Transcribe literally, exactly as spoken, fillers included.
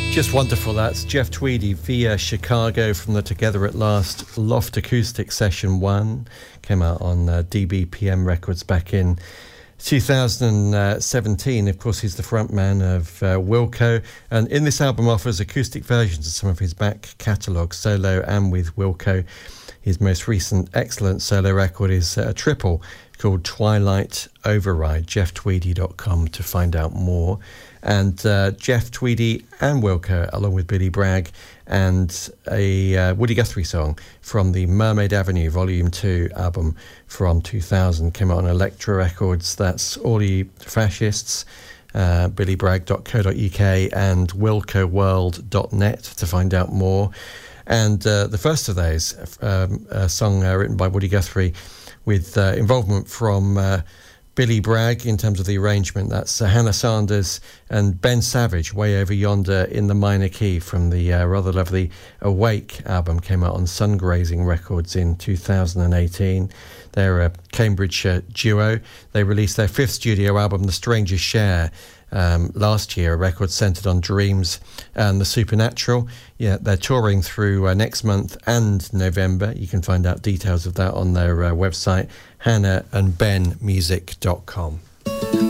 Just wonderful. That's Jeff Tweedy via Chicago from the Together at Last Loft Acoustic Session one. Came out on uh, D B P M Records back in two thousand seventeen. Of course, he's the frontman of uh, Wilco, and in this album offers acoustic versions of some of his back catalogue, solo and with Wilco. His most recent excellent solo record is a triple called Twilight Override. jeff tweedy dot com to find out more. And uh, Jeff Tweedy and Wilco, along with Billy Bragg, and a uh, Woody Guthrie song from the Mermaid Avenue Volume two album from two thousand, came out on Elektra Records. That's All You Fascists, uh, billy bragg dot co dot uk and wilco world dot net to find out more. And uh, the first of those, um, a song uh, written by Woody Guthrie with uh, involvement from uh, Billy Bragg in terms of the arrangement. That's uh, Hannah Sanders and Ben Savage, Way Over Yonder in the minor key, from the uh, rather lovely Awake album, came out on Sungrazing Records in two thousand eighteen. They're a Cambridge uh, duo. They released their fifth studio album, The Strangers Share, Um, last year, a record centred on dreams and the supernatural. Yeah, they're touring through uh, next month and November. You can find out details of that on their uh, website, hannah and ben music dot com.